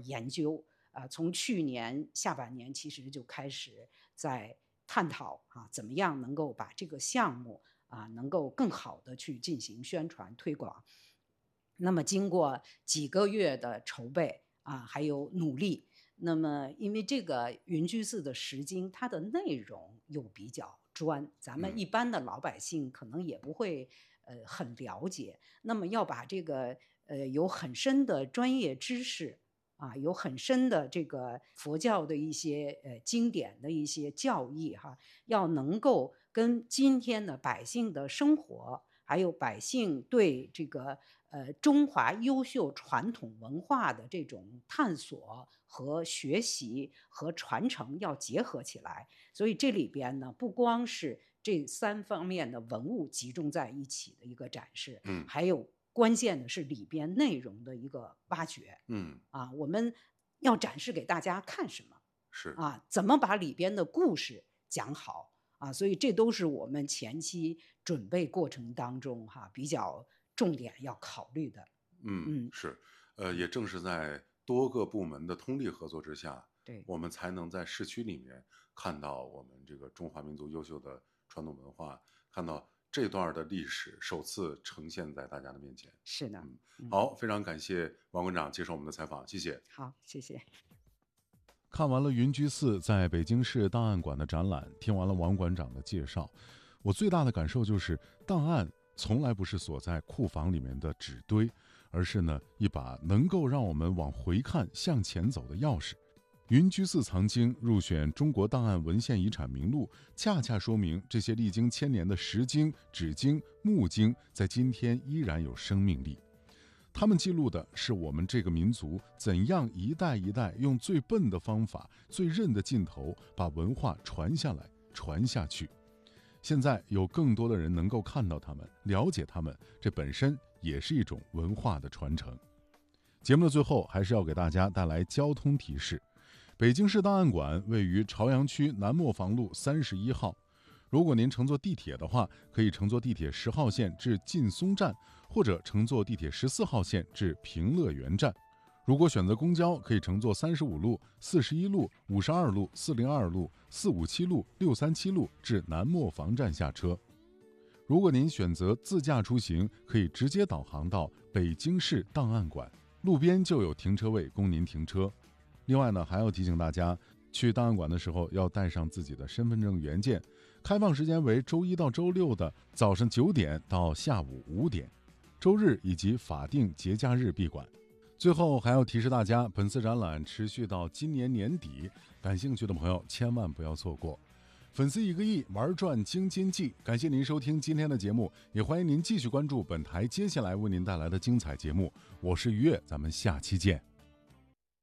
研究。从去年下半年其实就开始在探讨怎么样能够把这个项目能够更好的去进行宣传推广。那么经过几个月的筹备还有努力，那么因为这个云居寺的石经它的内容又比较专，咱们一般的老百姓可能也不会很了解。那么要把这个有很深的专业知识有很深的这个佛教的一些经典的一些教义要能够跟今天的百姓的生活，还有百姓对这个中华优秀传统文化的这种探索和学习和传承要结合起来。所以这里边呢，不光是这3方面的文物集中在一起的一个展示，还有关键的是里边内容的一个挖掘。我们要展示给大家看什么？ 是怎么把里边的故事讲好所以这都是我们前期准备过程当中比较重点要考虑的。 是，也正是在多个部门的通力合作之下， 对， 我们才能在市区里面看到我们这个中华民族优秀的传统文化，看到这段的历史首次呈现在大家的面前。 是的。 好，非常感谢王馆长接受我们的采访，谢谢。 好，谢谢。 看完了云居寺在北京市档案馆的展览，听完了王馆长的介绍，我最大的感受就是，档案从来不是锁在库房里面的纸堆，而是一把能够让我们往回看、向前走的钥匙。云居寺藏经入选中国档案文献遗产名录，恰恰说明这些历经千年的石经、纸经、木经在今天依然有生命力。他们记录的是我们这个民族怎样一代一代用最笨的方法、最韧的劲头把文化传下来、传下去。现在有更多的人能够看到他们、了解他们，这本身也是一种文化的传承。节目的最后，还是要给大家带来交通提示。北京市档案馆位于朝阳区南磨坊路31号。如果您乘坐地铁的话，可以乘坐地铁10号线至劲松站，或者乘坐地铁14号线至平乐园站。如果选择公交，可以乘坐35路、41路、52路、402路、457路、637路至南磨坊站下车。如果您选择自驾出行，可以直接导航到北京市档案馆，路边就有停车位供您停车。另外还要提醒大家，去档案馆的时候要带上自己的身份证原件。开放时间为周1到周6的早上9点到下午5点，周日以及法定节假日闭馆。最后还要提示大家，本次展览持续到今年年底，感兴趣的朋友千万不要错过。粉丝1个亿，玩转京津冀。感谢您收听今天的节目，也欢迎您继续关注本台接下来为您带来的精彩节目。我是于越，咱们下期见。